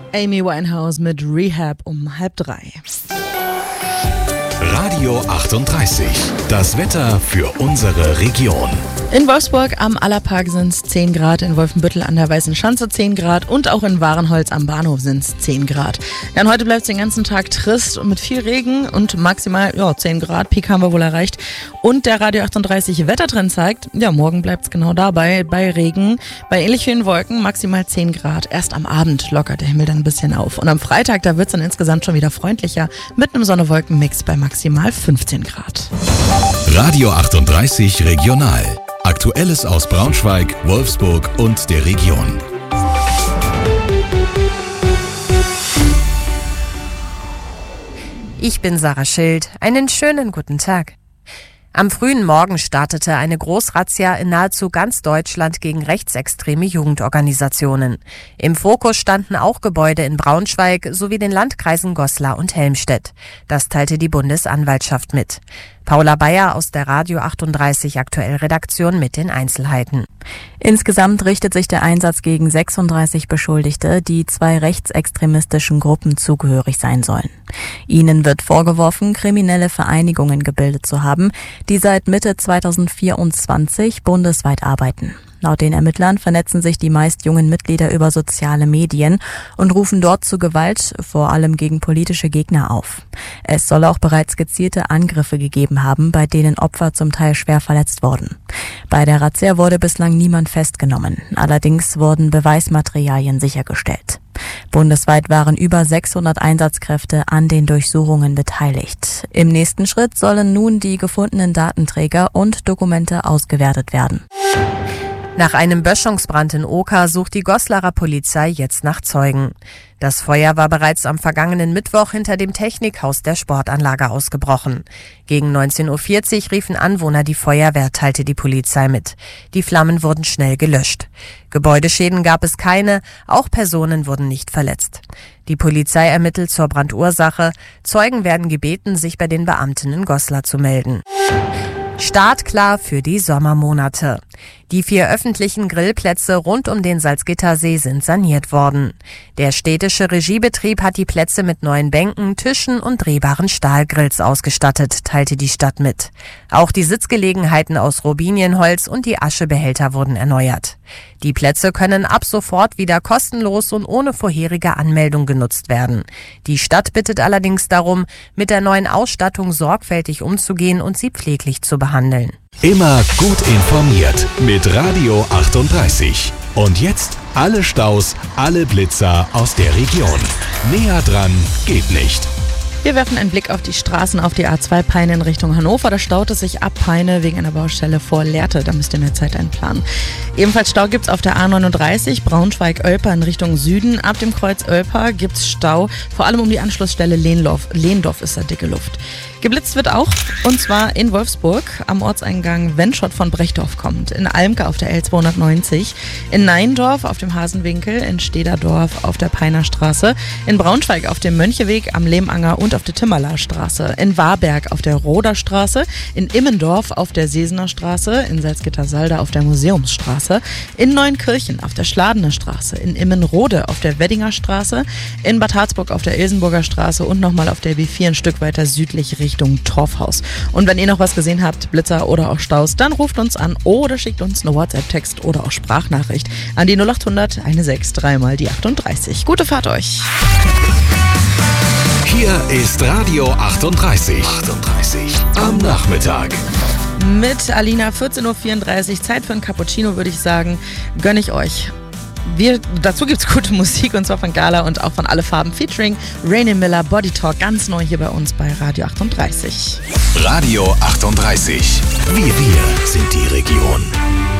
Amy Winehouse mit Rehab um 2:30. Radio 38, das Wetter für unsere Region. In Wolfsburg am Allerpark sind es 10 Grad, in Wolfenbüttel an der Weißen Schanze 10 Grad und auch in Wahrenholz am Bahnhof sind es 10 Grad. Ja, und heute bleibt es den ganzen Tag trist und mit viel Regen und maximal 10 Grad, Peak haben wir wohl erreicht. Und der Radio 38 Wettertrend zeigt, morgen bleibt es genau dabei, bei Regen, bei ähnlich vielen Wolken, maximal 10 Grad. Erst am Abend lockert der Himmel dann ein bisschen auf. Und am Freitag, da wird es dann insgesamt schon wieder freundlicher mit einem Sonne-Wolken-Mix bei maximal 15 Grad. Radio 38 Regional. Aktuelles aus Braunschweig, Wolfsburg und der Region. Ich bin Sarah Schild. Einen schönen guten Tag. Am frühen Morgen startete eine Großrazzia in nahezu ganz Deutschland gegen rechtsextreme Jugendorganisationen. Im Fokus standen auch Gebäude in Braunschweig sowie den Landkreisen Goslar und Helmstedt. Das teilte die Bundesanwaltschaft mit. Paula Bayer aus der Radio 38 Aktuell-Redaktion mit den Einzelheiten. Insgesamt richtet sich der Einsatz gegen 36 Beschuldigte, die 2 rechtsextremistischen Gruppen zugehörig sein sollen. Ihnen wird vorgeworfen, kriminelle Vereinigungen gebildet zu haben, die seit Mitte 2024 bundesweit arbeiten. Laut den Ermittlern vernetzen sich die meist jungen Mitglieder über soziale Medien und rufen dort zu Gewalt, vor allem gegen politische Gegner, auf. Es soll auch bereits gezielte Angriffe gegeben haben, bei denen Opfer zum Teil schwer verletzt wurden. Bei der Razzia wurde bislang niemand festgenommen. Allerdings wurden Beweismaterialien sichergestellt. Bundesweit waren über 600 Einsatzkräfte an den Durchsuchungen beteiligt. Im nächsten Schritt sollen nun die gefundenen Datenträger und Dokumente ausgewertet werden. Nach einem Böschungsbrand in Oker sucht die Goslarer Polizei jetzt nach Zeugen. Das Feuer war bereits am vergangenen Mittwoch hinter dem Technikhaus der Sportanlage ausgebrochen. Gegen 19.40 Uhr riefen Anwohner die Feuerwehr, teilte die Polizei mit. Die Flammen wurden schnell gelöscht. Gebäudeschäden gab es keine, auch Personen wurden nicht verletzt. Die Polizei ermittelt zur Brandursache. Zeugen werden gebeten, sich bei den Beamten in Goslar zu melden. Startklar für die Sommermonate. Die 4 öffentlichen Grillplätze rund um den Salzgittersee sind saniert worden. Der städtische Regiebetrieb hat die Plätze mit neuen Bänken, Tischen und drehbaren Stahlgrills ausgestattet, teilte die Stadt mit. Auch die Sitzgelegenheiten aus Robinienholz und die Aschebehälter wurden erneuert. Die Plätze können ab sofort wieder kostenlos und ohne vorherige Anmeldung genutzt werden. Die Stadt bittet allerdings darum, mit der neuen Ausstattung sorgfältig umzugehen und sie pfleglich zu behandeln. Immer gut informiert mit Radio 38. Und jetzt alle Staus, alle Blitzer aus der Region. Näher dran geht nicht. Wir werfen einen Blick auf die Straßen auf die A2 Peine in Richtung Hannover. Da staut es sich ab Peine wegen einer Baustelle vor Lehrte. Da müsst ihr mehr Zeit einplanen. Ebenfalls Stau gibt's auf der A39 Braunschweig-Oelper in Richtung Süden. Ab dem Kreuz Oelper gibt's Stau, vor allem um die Anschlussstelle Lehndorf ist da dicke Luft. Geblitzt wird auch, und zwar in Wolfsburg am Ortseingang Wenschott von Brechdorf kommt, in Almke auf der L290, in Neindorf auf dem Hasenwinkel, in Stederdorf auf der Peiner Straße, in Braunschweig auf dem Möncheweg am Lehmanger und auf der Timmerler Straße, in Warberg auf der Roder Straße, in Immendorf auf der Sesener Straße, in Salzgitter-Salda auf der Museumsstraße, in Neunkirchen auf der Schladener Straße, in Immenrode auf der Weddinger Straße, in Bad Harzburg auf der Ilsenburger Straße und nochmal auf der B4 ein Stück weiter südlich Richtung Torfhaus. Und wenn ihr noch was gesehen habt, Blitzer oder auch Staus, dann ruft uns an oder schickt uns eine WhatsApp-Text oder auch Sprachnachricht an die 0800 16 3 mal die 38. Gute Fahrt euch! Hier ist Radio 38. Am Nachmittag. Mit Alina 14.34 Uhr, Zeit für ein Cappuccino, würde ich sagen. Gönne ich euch. Dazu gibt es gute Musik, und zwar von Gala und auch von Alle Farben featuring Rainy Miller, Body Talk, ganz neu hier bei uns bei Radio 38. Radio 38. Wir sind die Region.